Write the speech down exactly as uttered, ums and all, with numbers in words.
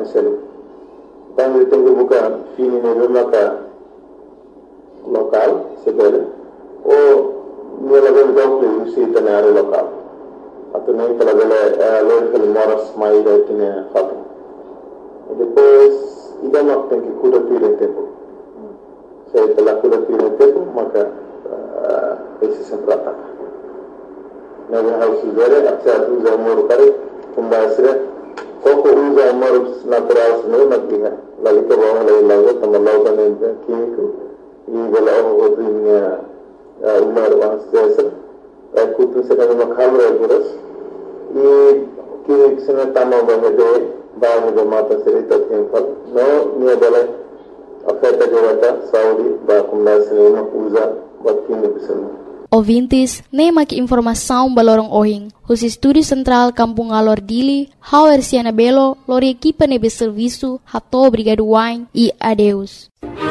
selu. Tangi tengu bukan fini ne maka lokal sebele o nela bel dokle usi tanare lokal. Atau naik kalau bela local moras mai da tine fatu. Depois ida nak tengki kuda tire tempo. Saya telah kuda tire tempo maka esse sempre ataca. Na house zere acha usa moro kare kumbasre koko usa moro natural sene matiha. Lalu ke bawah lalu lalu tambah lalu kan kimiko. Ini bela orang punya umar wang sesa. Aku tu sedang makan beras. Ini kimik sene tambah banyak deh. Bahan yang mata cerita tempat. No, ni adalah oferta jawata Saudi bakum nasne uma usa buat kimik sene. Ouvintes, nem aqui informação balorong ohing. Os estúdios central Kampung Alor Dili, Hauer Siana Belo, lori equipa nebe serviço, Hato Brigado Wine e adeus.